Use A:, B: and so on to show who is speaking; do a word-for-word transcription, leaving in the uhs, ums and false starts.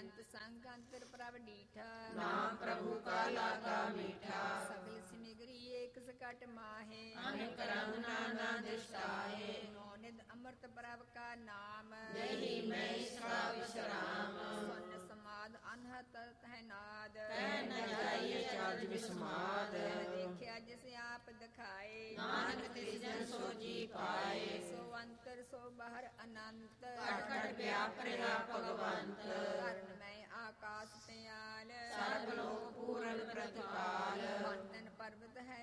A: ਅੰਤ ਸੰਗ ਅੰਤਰ ਪ੍ਰਭ ਡੀਠਾ,
B: ਨਾਮ ਪ੍ਰਭੂ ਕਾ ਲਾਗਾ ਮੀਠਾ।
A: ਸਗਲ ਸਿਮਗਰੀ ਏਕ ਸਕਟ ਮਾਹੇ,
B: ਅਨੇਕ ਰੰਗ ਨਾਨਾ ਦਿਸ਼ਟਾਏ।
A: ਨੌ ਨਿਧ ਅੰਮ੍ਰਿਤ ਪ੍ਰਭ ਕਾ ਨਾਮ,
B: ਯਹੀ ਮੈਂ ਇਸਕਾ ਵਿਸਰਾਮ।
A: ਸੁਨ ਸਮਾਦ ਅਨਹਤ ਤਹਿ ਨਾਦ,
B: ਕਹਿ ਨ ਜਾਈਏ ਚਰਜ ਵਿਸਮਾਦ।
A: ਦੇਖਿਆ ਜਿਸ ਆਪ ਦਿਖਾਏ,
B: ਨਾਨਕ ਤਿਸ ਜਨ ਸੋ ਜੀ ਪਾਏ।
A: ਸੋ ਅੰਤਰ ਸੋ ਬਾਹਰ ਅਨੰਤ,
B: ਘਟ ਘਟ ਵਿਆਪ ਰਿਹਾ ਭਗਵੰਤ।